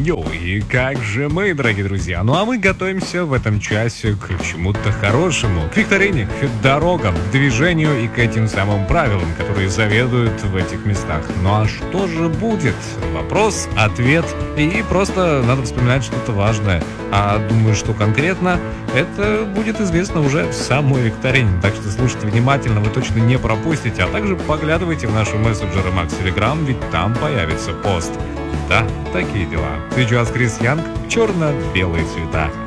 Йоу, и как же мы, дорогие друзья? Ну а мы готовимся в этом часе к чему-то хорошему, к викторине, к дорогам, к движению и к этим самым правилам, которые заведуют в этих местах. Ну а что же будет? Вопрос, ответ, и просто надо вспоминать что-то важное. А думаю, что конкретно, это будет известно уже в самой викторине. Так что слушайте внимательно, вы точно не пропустите, а также поглядывайте в наши мессенджеры Макс Телеграм, ведь там появится пост. Да, такие дела. Сейчас Крис Янг, черно-белые цвета.